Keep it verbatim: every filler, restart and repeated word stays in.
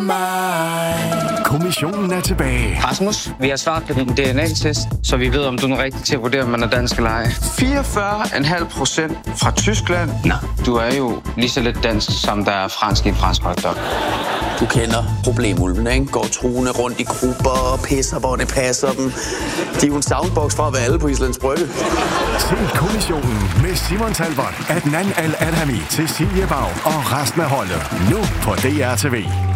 Kommissionen er tilbage. Rasmus, vi har svaret på din D N A-test, så vi ved, om du er rigtig til at vurdere, om man er dansk eller ej. fireogfyrre komma fem procent fra Tyskland. Nå, du er jo lige så lidt dansk, som der er fransk i en fransk hotdog. Du kender problemulven, ikke? Går truende rundt i grupper og pisser, hvor det passer dem. De er jo en soundbox fra at være alle på Islands Brygge. Se Kommissionen med Simon Talbot, Adnan Al-Adhami, Cecilie Bag og resten af holdet. Nu på D R T V.